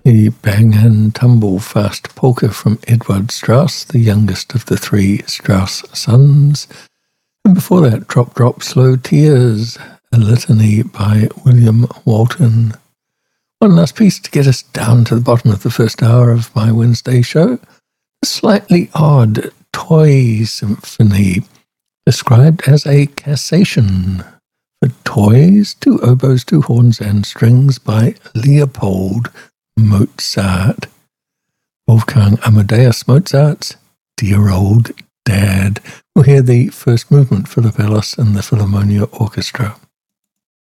The Bang and Tumble Fast Polka from Edward Strauss, the youngest of the three Strauss sons. And before that, Drop Drop Slow Tears, a litany by William Walton. One last piece to get us down to the bottom of the first hour of my Wednesday show. A slightly odd toy symphony, described as a cassation for toys, 2 oboes, 2 horns and strings by Leopold Mozart. Wolfgang Amadeus Mozart's Dear Old Dad. We'll hear the first movement, Philip Ellis and the Philharmonia Orchestra.